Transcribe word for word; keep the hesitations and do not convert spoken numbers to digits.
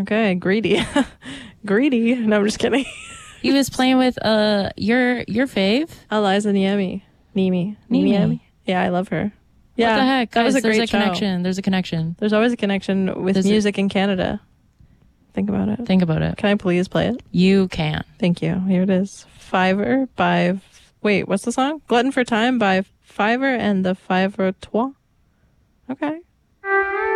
Okay, greedy. Greedy. No, I'm just kidding. He was playing with uh your your fave. Eliza Niemi. Nimi. Nimi. Yeah, I love her. Yeah, What the heck? that Guys, was a there's great a show. connection. There's a connection. There's always a connection with There's a- music in Canada. Think about it. Think about it. Can I please play it? You can. Thank you. Here it is. Fiverr by... Wait, what's the song? Glutton for Time by Fiverr and the Fiverr Trois. Okay.